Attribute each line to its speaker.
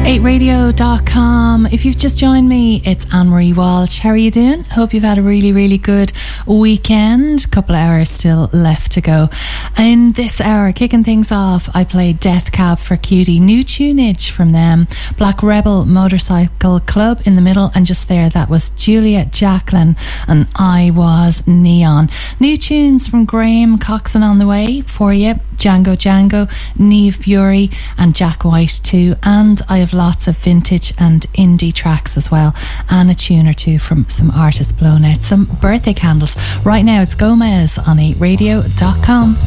Speaker 1: 8radio.com. If you've just joined me, it's Anne-Marie Walsh. How are you doing? Hope you've had a really, really good weekend. Couple of hours still left to go. In this hour, kicking things off, I played Death Cab for Cutie. New tunage from them. Black Rebel Motorcycle Club in the middle, and just there, that was Julia Jacqueline and I Was Neon. New tunes from Graham Coxon on the way for you. Django, Niamh Bury and Jack White too, and I have lots of vintage and indie tracks as well, and a tune or two from some artists blown out, some birthday candles. Right now it's Gomez on 8radio.com.